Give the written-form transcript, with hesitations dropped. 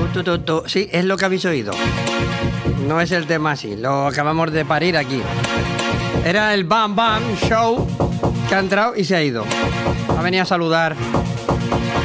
Sí, es lo que habéis oído. No es el tema así, lo acabamos de parir aquí. Era el Bam Bam Show que ha entrado y se ha ido. Ha venido a saludar.